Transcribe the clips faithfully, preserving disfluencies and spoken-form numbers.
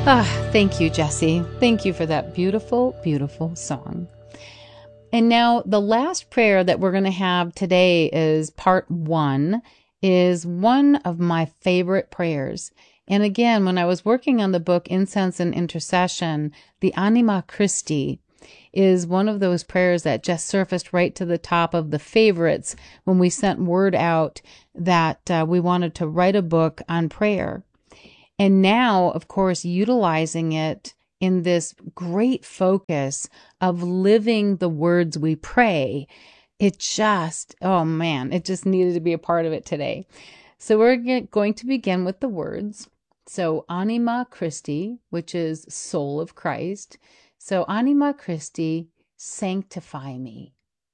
Ah, thank you, Jesse. Thank you for that beautiful, beautiful song. And now the last prayer that we're going to have today is part one, is one of my favorite prayers. And again, when I was working on the book Incense and Intercession, the Anima Christi is one of those prayers that just surfaced right to the top of the favorites when we sent word out that uh, we wanted to write a book on prayer. And now, of course, utilizing it in this great focus of living the words we pray, it just, oh man, it just needed to be a part of it today. So we're going to begin with the words. So Anima Christi, which is soul of Christ. So Anima Christi, sanctify me.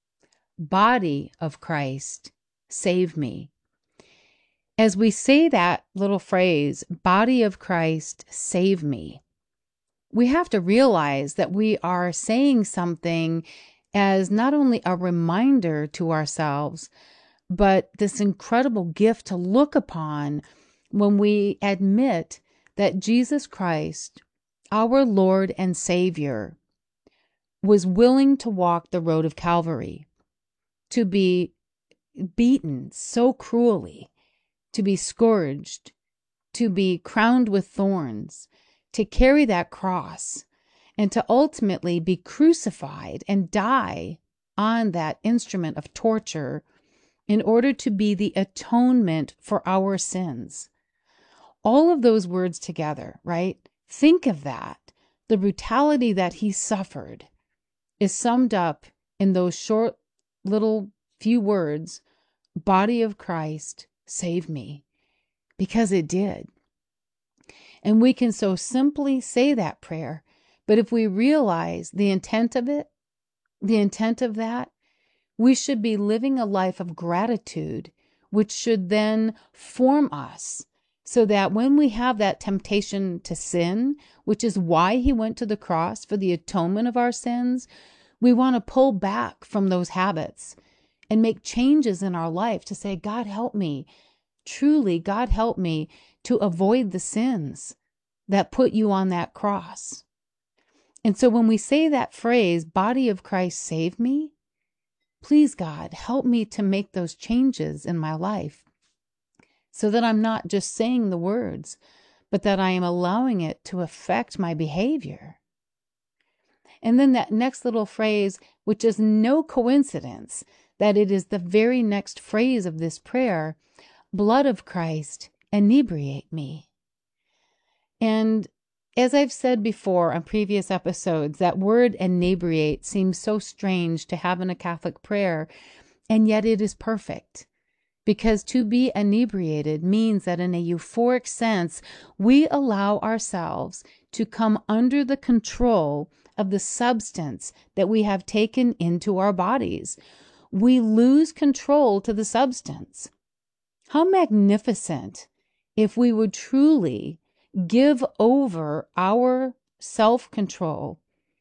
Body of Christ, save me. As we say that little phrase, body of Christ, save me, we have to realize that we are saying something as not only a reminder to ourselves, but this incredible gift to look upon when we admit that Jesus Christ, our Lord and Savior, was willing to walk the road of Calvary, to be beaten so cruelly, to be scourged, to be crowned with thorns, to carry that cross, and to ultimately be crucified and die on that instrument of torture in order to be the atonement for our sins. All of those words together, right? Think of that. The brutality that he suffered is summed up in those short little few words, body of Christ, save me, because it did. And we can so simply say that prayer, but if we realize the intent of it, the intent of that, we should be living a life of gratitude, which should then form us so that when we have that temptation to sin, which is why he went to the cross for the atonement of our sins, we want to pull back from those habits and make changes in our life to say, God, help me. Truly, God, help me to avoid the sins that put you on that cross. And so when we say that phrase, body of Christ, save me, please, God, help me to make those changes in my life so that I'm not just saying the words, but that I am allowing it to affect my behavior. And then that next little phrase, which is no coincidence that it is the very next phrase of this prayer, blood of Christ, inebriate me. And as I've said before on previous episodes, that word inebriate seems so strange to have in a Catholic prayer, and yet it is perfect. Because to be inebriated means that in a euphoric sense, we allow ourselves to come under the control of the substance that we have taken into our bodies. We lose control to the substance. How magnificent if we would truly give over our self-control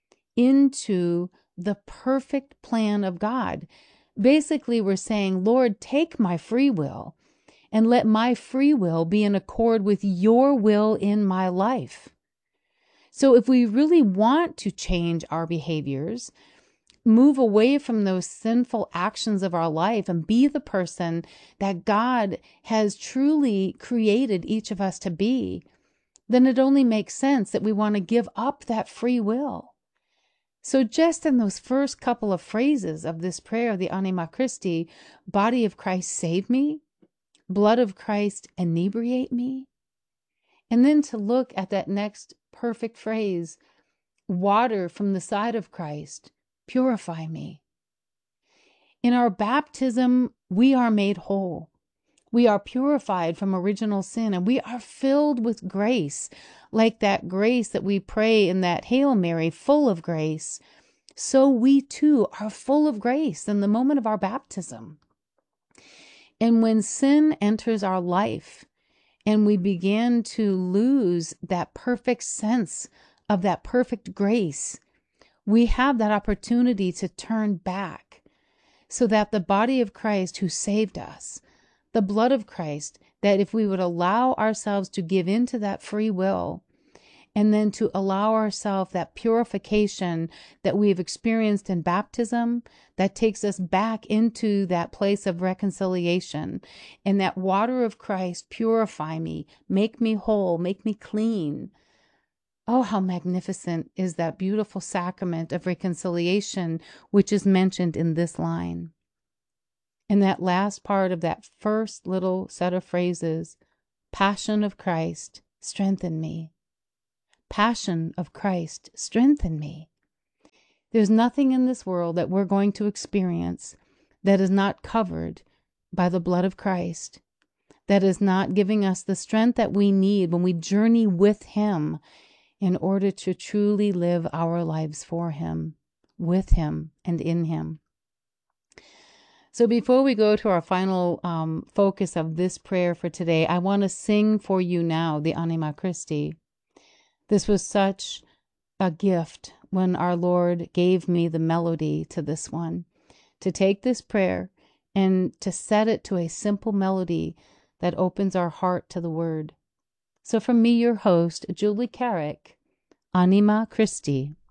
into the perfect plan of God. Basically, we're saying, Lord, take my free will and let my free will be in accord with your will in my life. So if we really want to change our behaviors, move away from those sinful actions of our life and be the person that God has truly created each of us to be, then it only makes sense that we want to give up that free will. So just in those first couple of phrases of this prayer, the Anima Christi, body of Christ, save me, blood of Christ, inebriate me, and then to look at that next perfect phrase, water from the side of Christ, purify me. In our baptism, we are made whole. We are purified from original sin, and we are filled with grace, like that grace that we pray in that Hail Mary, full of grace. So we too are full of grace in the moment of our baptism. And when sin enters our life and we begin to lose that perfect sense of that perfect grace, we have that opportunity to turn back so that the body of Christ who saved us, the blood of Christ, that if we would allow ourselves to give into that free will and then to allow ourselves that purification that we've experienced in baptism that takes us back into that place of reconciliation. And that water of Christ purify me, make me whole, make me clean. Oh, how magnificent is that beautiful sacrament of reconciliation, which is mentioned in this line. And that last part of that first little set of phrases, Passion of Christ, strengthen me. Passion of Christ, strengthen me. There's nothing in this world that we're going to experience that is not covered by the blood of Christ, that is not giving us the strength that we need when we journey with Him in order to truly live our lives for Him, with Him, and in Him. So before we go to our final um, focus of this prayer for today, I want to sing for you now the Anima Christi. This was such a gift when our Lord gave me the melody to this one, to take this prayer and to set it to a simple melody that opens our heart to the Word. So from me, your host, Julie Carrick, Anima Christi.